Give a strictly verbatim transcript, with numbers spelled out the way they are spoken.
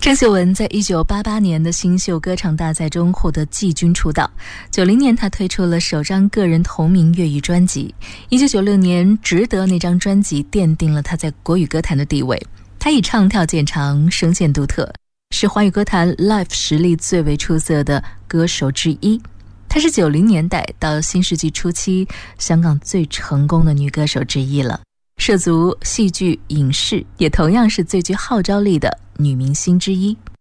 郑秀文在一九八八年的新秀歌唱大赛中获得季军出道。九零年，她推出了首张个人同名粤语专辑。一九九六年，《值得》那张专辑奠定了她在国语歌坛的地位。她以唱跳见长，声线独特，是华语歌坛 live 实力最为出色的歌手之一。她是九零年代到新世纪初期香港最成功的女歌手之一了。涉足戏剧、影视，也同样是最具号召力的女明星之一。